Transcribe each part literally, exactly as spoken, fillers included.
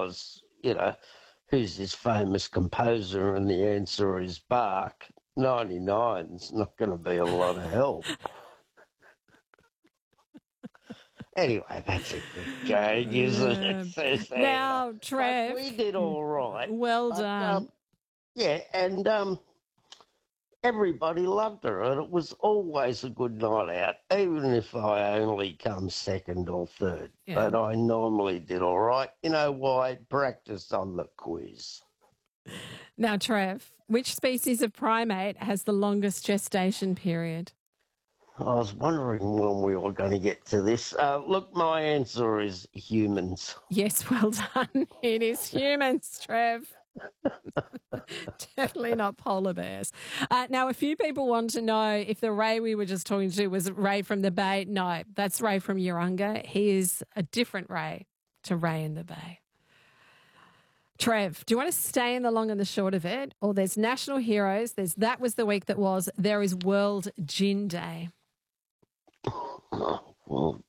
was, you know, who's this famous composer, and the answer is Bach, ninety-nine's not going to be a lot of help. Anyway, that's a good joke, isn't it? So, so, Now, but Trev, we did all right. well But, done. um, yeah, and um, everybody loved her, and it was always a good night out, even if I only come second or third. Yeah. But I normally did all right. You know why? Practice on the quiz. Now, Trev, which species of primate has the longest gestation period? I was wondering when we were going to get to this. Uh, look, my answer is humans. Yes, well done. It is humans, Trev. Definitely not polar bears. Uh, now, a few people want to know if the Ray we were just talking to was Ray from the Bay. No, that's Ray from Urunga. He is a different Ray to Ray in the Bay. Trev, do you want to stay in the long and the short of it? Or there's National Heroes, there's That Was the Week That Was, there is World Gin Day. Oh, well,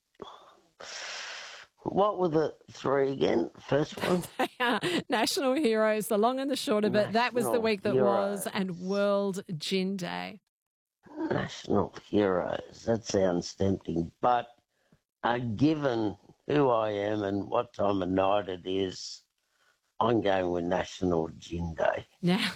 what were the three again? First one? National Heroes, the long and the short of it, That Was the National Week That Heroes. Was, and World Gin Day. National Heroes. That sounds tempting. But uh, given who I am and what time of night it is, I'm going with National Gin Day. Now,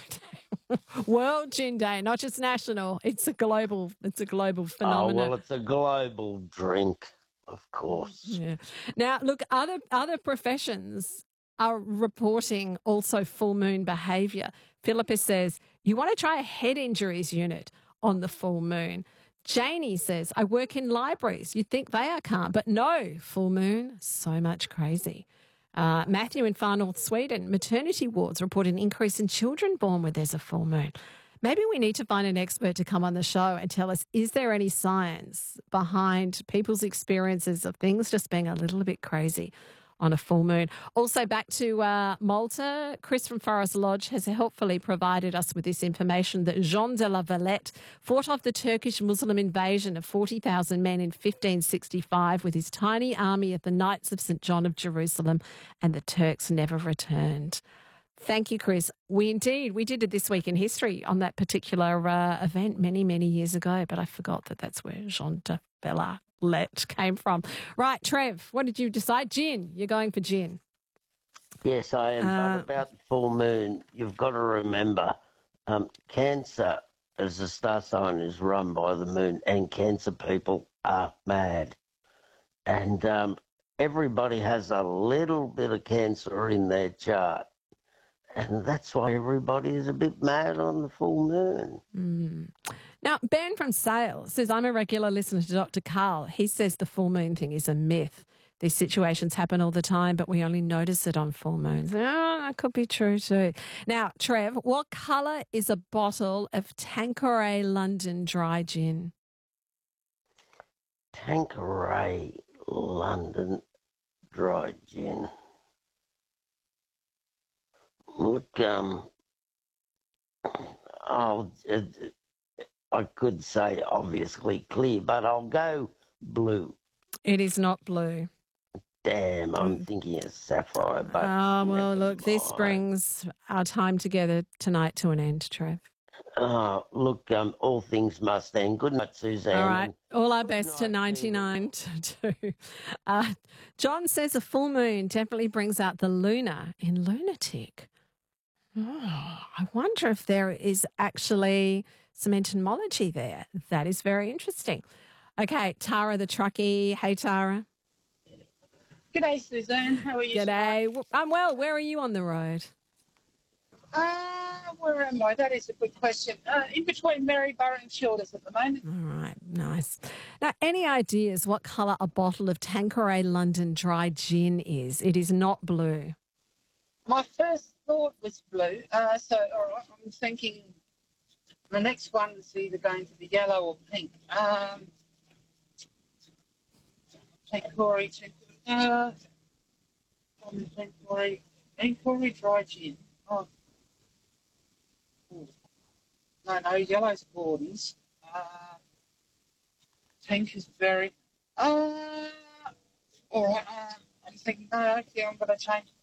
World Gin Day, not just national. It's a global. It's a global phenomenon. Oh well, it's a global drink, of course. Yeah. Now, look, other other professions are reporting also full moon behaviour. Philippa says you want to try a head injuries unit on the full moon. Janie says I work in libraries. You'd think they are calm, but no, full moon, so much crazy. Uh, Matthew in Far North Sweden, maternity wards report an increase in children born when there's a full moon. Maybe we need to find an expert to come on the show and tell us, is there any science behind people's experiences of things just being a little bit crazy on a full moon? Also back to uh, Malta, Chris from Forest Lodge has helpfully provided us with this information that Jean de la Valette fought off the Turkish Muslim invasion of forty thousand men in fifteen sixty-five with his tiny army of the Knights of Saint John of Jerusalem, and the Turks never returned. Thank you, Chris. We indeed, we did it This Week in History on that particular uh, event many, many years ago, but I forgot that that's where Jean de Valette came from. Right, Trev, what did you decide? Gin. You're going for gin. Yes, I am. Uh, but about the full moon, you've got to remember, um, cancer as a star sign is run by the moon, and cancer people are mad. And um, everybody has a little bit of cancer in their chart. And that's why everybody is a bit mad on the full moon. Mm. Now, Ben from Sale says, I'm a regular listener to Doctor Carl. He says the full moon thing is a myth. These situations happen all the time, but we only notice it on full moons. Oh, that could be true too. Now, Trev, what colour is a bottle of Tanqueray London dry gin? Tanqueray London dry gin. Look, um, oh, it, I could say obviously clear, but I'll go blue. It is not blue. Damn, I'm Mm. thinking of sapphire, but... Oh, well, never look, this mind. brings our time together tonight to an end, Trev. Oh, look, um, all things must end. Good night, Suzanne. All right. All our Good best to night, Stephen. ninety-nine to two. Uh, John says a full moon definitely brings out the lunar in lunatic. Oh, I wonder if there is actually some etymology there. That is very interesting. Okay, Tara the truckie. Hey, Tara. G'day, Suzanne. How are you? G'day. W- I'm well. Where are you on the road? Uh, where am I? That is a good question. Uh, in between Maryborough and Childers at the moment. All right, nice. Now, any ideas what colour a bottle of Tanqueray London dry gin is? It is not blue. My first thought was blue. Uh, so all right, I'm thinking the next one is either going to be yellow or pink. Um, Tanqueray, uh, Tanqueray, Tanqueray dry gin. Oh. No, no, yellow's Gordon's. Uh, pink is very. Uh, all right. Uh, I'm thinking. No, actually, I'm going to change